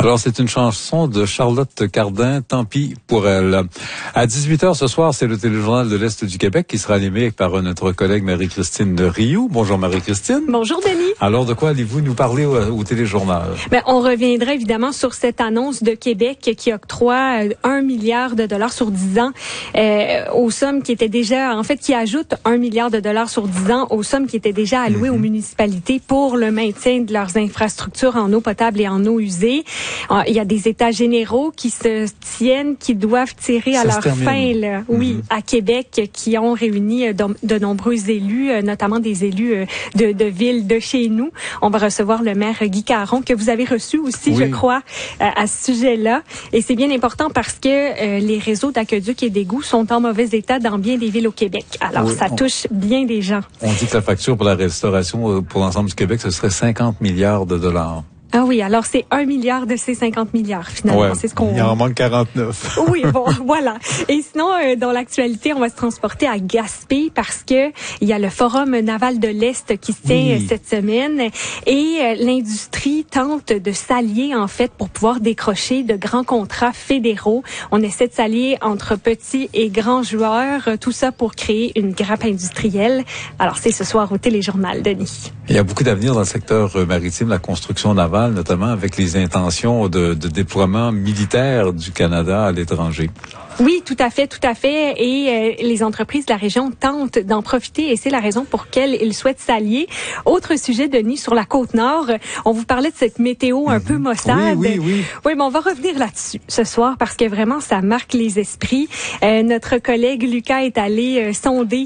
Alors, c'est une chanson de Charlotte Cardin, Tant pis pour elle. À 18h ce soir, c'est le téléjournal de l'Est du Québec qui sera animé par notre collègue Marie-Christine Rioux. Bonjour Marie-Christine. Bonjour Denis. Alors, de quoi allez-vous nous parler au téléjournal? On reviendra évidemment sur cette annonce de Québec qui octroie 1 milliard de dollars sur 10 ans aux sommes qui étaient déjà, en fait, qui ajoute 1 milliard de dollars sur 10 ans aux sommes qui étaient déjà allouées aux municipalités pour le maintien de leurs infrastructures en eau potable et en eau usée. Il y a des états généraux qui se tiennent, qui doivent tirer à leur fin, là. Oui, à Québec, qui ont réuni de nombreux élus, notamment des élus de villes de chez nous. On va recevoir le maire Guy Caron, que vous avez reçu aussi, je crois, à ce sujet-là. Et c'est bien important parce que les réseaux d'aqueduc et d'égouts sont en mauvais état dans bien des villes au Québec. Alors, ça touche bien des gens. On dit que la facture pour la restauration pour l'ensemble du Québec, ce serait 50 milliards de dollars. Ah oui, alors c'est 1 milliard de ces 50 milliards, finalement. Ouais, c'est ce qu'on... Il en manque 49. Oui, bon, voilà. Et sinon, dans l'actualité, on va se transporter à Gaspé parce que il y a le Forum naval de l'Est qui se tient cette semaine et l'industrie tente de s'allier, en fait, pour pouvoir décrocher de grands contrats fédéraux. On essaie de s'allier entre petits et grands joueurs, tout ça pour créer une grappe industrielle. Alors, c'est ce soir au téléjournal, Denis. Il y a beaucoup d'avenir dans le secteur maritime, la construction navale, notamment avec les intentions de déploiement militaire du Canada à l'étranger. Oui, tout à fait, tout à fait. Et les entreprises de la région tentent d'en profiter et c'est la raison pour laquelle ils souhaitent s'allier. Autre sujet, Denis, sur la Côte-Nord, on vous parlait de cette météo un peu maussade. Oui, mais on va revenir là-dessus ce soir parce que vraiment, ça marque les esprits. Notre collègue Lucas est allé sonder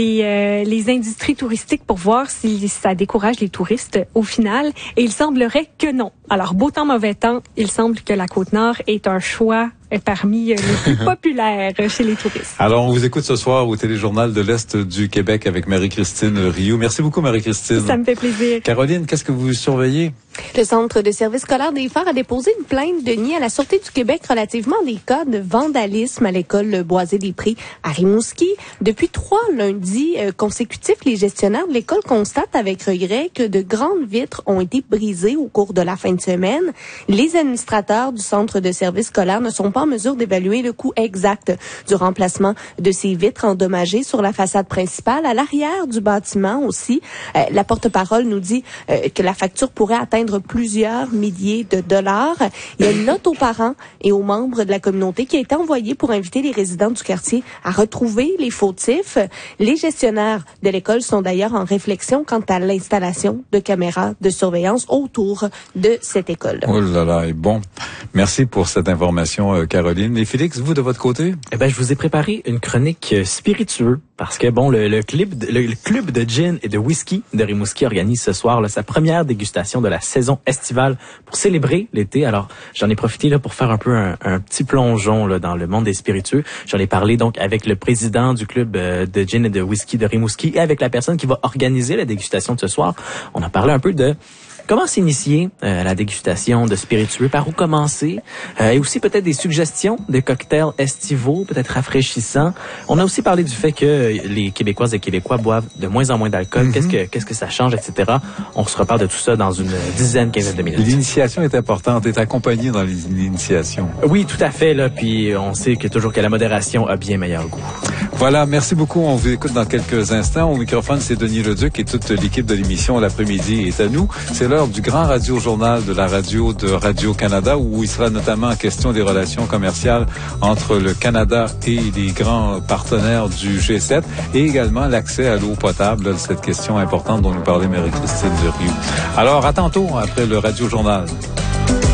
les industries touristiques pour voir si ça décourage les touristes au final. Et il semblerait que non. Alors, beau temps, mauvais temps, il semble que la Côte-Nord est un choix parmi les plus populaires chez les touristes. Alors, on vous écoute ce soir au téléjournal de l'Est du Québec avec Marie-Christine Rioux. Merci beaucoup, Marie-Christine. Ça me fait plaisir. Caroline, qu'est-ce que vous surveillez? Le Centre de service scolaire des Phares a déposé une plainte, Denis, à la Sûreté du Québec relativement à des cas de vandalisme à l'école Boisé-des-Prés à Rimouski. Depuis 3 lundis consécutifs, les gestionnaires de l'école constatent avec regret que de grandes vitres ont été brisées au cours de la fin de semaine. Les administrateurs du Centre de service scolaire ne sont pas en mesure d'évaluer le coût exact du remplacement de ces vitres endommagées sur la façade principale. À l'arrière du bâtiment aussi, la porte-parole nous dit que la facture pourrait atteindre plusieurs milliers de dollars. Il y a une note aux parents et aux membres de la communauté qui a été envoyée pour inviter les résidents du quartier à retrouver les fautifs. Les gestionnaires de l'école sont d'ailleurs en réflexion quant à l'installation de caméras de surveillance autour de cette école. Oh là là, et bon. Merci pour cette information, Caroline. Et Félix, vous, de votre côté? Je vous ai préparé une chronique spiritueuse parce que, le club de gin et de whisky de Rimouski organise ce soir sa première dégustation de la saison estivale pour célébrer l'été. Alors, j'en ai profité là pour faire un peu un petit plongeon là dans le monde des spiritueux. J'en ai parlé donc avec le président du club de gin et de whisky de Rimouski et avec la personne qui va organiser la dégustation de ce soir. On a parlé un peu de comment s'initier à la dégustation de spiritueux, par où commencer, et aussi peut-être des suggestions de cocktails estivaux, peut-être rafraîchissants. On a aussi parlé du fait que les Québécoises et Québécois boivent de moins en moins d'alcool. Qu'est-ce que ça change, etc. On se reparle de tout ça dans une quinzaine de minutes. L'initiation est importante, est accompagnée dans l'initiation. Oui, tout à fait, là. Puis on sait que toujours que la modération a bien meilleur goût. Voilà, merci beaucoup. On vous écoute dans quelques instants. Au microphone, c'est Denis Leduc et toute l'équipe de l'émission L'après-midi est à nous. C'est l'heure du grand radio-journal de la radio de Radio-Canada où il sera notamment question des relations commerciales entre le Canada et les grands partenaires du G7 et également l'accès à l'eau potable, cette question importante dont nous parlait Marie-Christine Rioux. Alors, à tantôt après le radio-journal.